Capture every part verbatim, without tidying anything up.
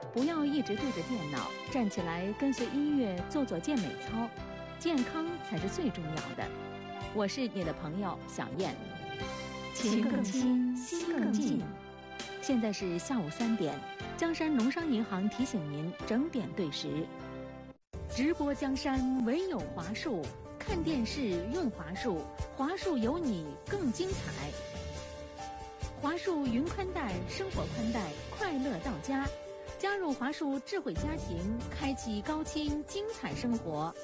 不要一直对着电脑，站起来跟随音乐做做健美操，健康才是最重要的。我是你的朋友小燕，情更亲，心更近。现在是下午三点，江山农商银行提醒您整点对时。直播江山唯有华数，看电视用华数，华数有你更精彩。华数云宽带，生活宽带，快乐到家。加入华数智慧家庭，开启高清精彩生活。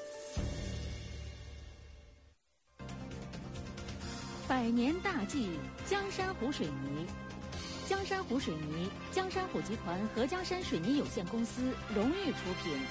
百年大计，江山湖水泥。江山湖水泥，江山湖集团和江山水泥有限公司荣誉出品。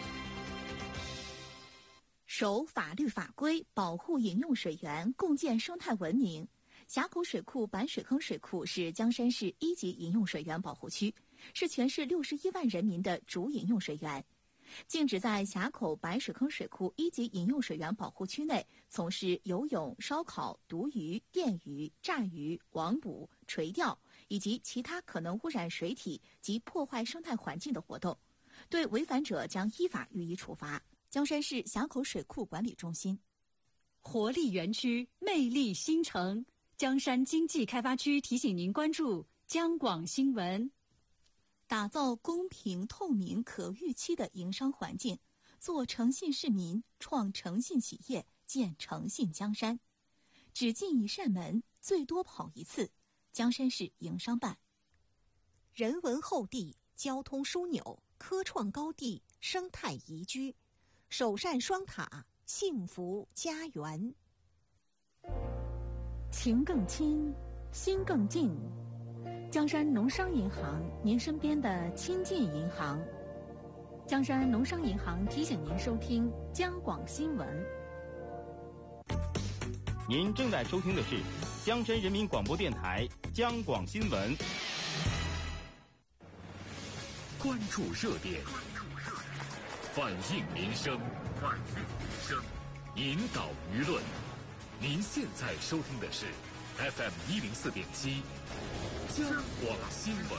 守法律法规，保护饮用水源，共建生态文明。峡口水库板水坑水库是江山市一级饮用水源保护区，是全市六十一万人民的主饮用水源。禁止在峡口白水坑水库一级饮用水源保护区内从事游泳、烧烤、毒鱼、电鱼、炸鱼、网捕、垂钓以及其他可能污染水体及破坏生态环境的活动，对违反者将依法予以处罚。江山市峡口水库管理中心。 活力园区，魅力新城。江山经济开发区提醒您关注江广新闻。 打造公平、透明、可预期的营商环境，做诚信市民，创诚信企业，建诚信江山。只进一扇门，最多跑一次。江山市营商办。 人文厚地，交通枢纽，科创高地，生态宜居，首善双塔，幸福家园。 情更亲，心更近。江山农商银行，您身边的亲近银行。江山农商银行提醒您收听江广新闻。 您正在收听的是江山人民广播电台江广新闻。 关注热点，反映民生，反映民生，引导舆论。您现在收听的是 F M 一零四点七江广新闻。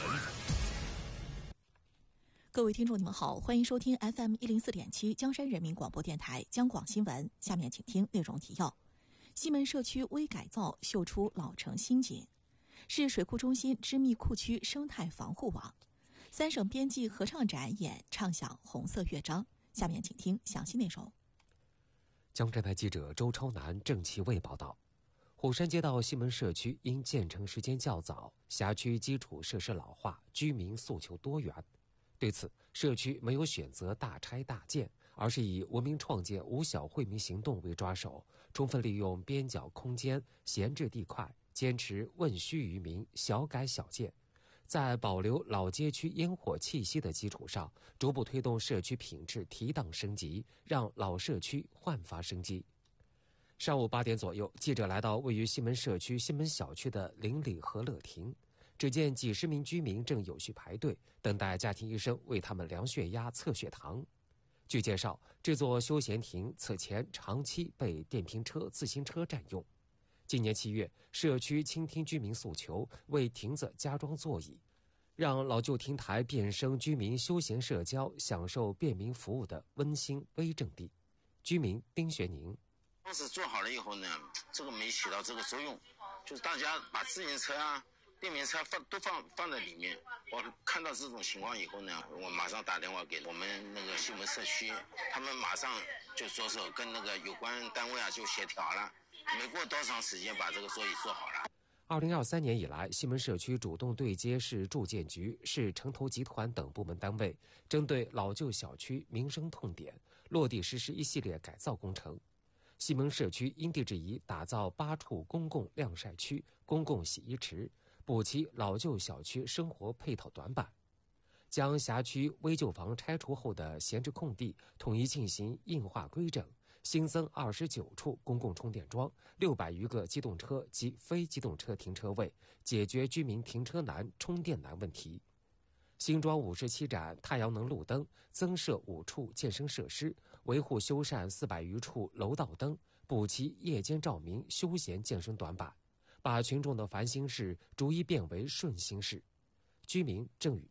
各位听众，你们好，欢迎收听 F M 一零四点七江山人民广播电台江广新闻。下面请听内容提要：西门社区微改造，秀出老城新景；市水库中心织密库区生态防护网；三省编辑合唱展演唱响红色乐章。下面请听详细内容。 江浙台记者周超南、郑其卫报道。虎山街道西门社区因建成时间较早，辖区基础设施老化，居民诉求多元。对此，社区没有选择大拆大建，而是以文明创建五小惠民行动为抓手，充分利用边角空间、闲置地块，坚持问需于民、小改小建。在保留老街区烟火气息的基础上，逐步推动社区品质提档升级，让老社区焕发生机。上午八点左右，记者来到位于西门社区西门小区的邻里和乐亭，只见几十名居民正有序排队，等待家庭医生为他们量血压、测血糖。据介绍，这座休闲亭此前长期被电瓶车、自行车占用。今年七月，社区倾听居民诉求，为亭子加装座椅，让老旧亭台变身居民休闲社交、享受便民服务的温馨微阵地。居民丁学宁： 当时做好了以后呢，这个没起到这个作用，就是大家把自行车啊、电瓶车放都放放在里面。我看到这种情况以后呢，我马上打电话给我们那个西门社区，他们马上就着手跟那个有关单位啊就协调了。没过多长时间把这个座椅做好了。 二零二三年以来，西门社区主动对接市住建局、市城投集团等部门单位，针对老旧小区民生痛点，落地实施一系列改造工程。西门社区因地制宜打造八处公共晾晒区、公共洗衣池，补齐老旧小区生活配套短板。将辖区危旧房拆除后的闲置空地统一进行硬化规整，新增二十九处公共充电桩，六百余个机动车及非机动车停车位，解决居民停车难、充电难问题。新装五十七盏太阳能路灯，增设五处健身设施，维护修缮四百余处楼道灯，补齐夜间照明、休闲健身短板，把群众的烦心事逐一变为顺心事。居民郑雨清：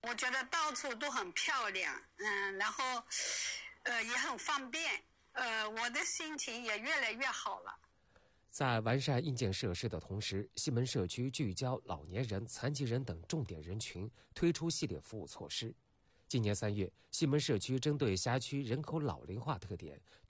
我觉得到处都很漂亮，嗯，然后，呃，也很方便，呃，我的心情也越来越好了。 在完善硬件设施的同时，西门社区聚焦老年人、残疾人等重点人群，推出系列服务措施。今年三月，西门社区针对辖区人口老龄化特点，推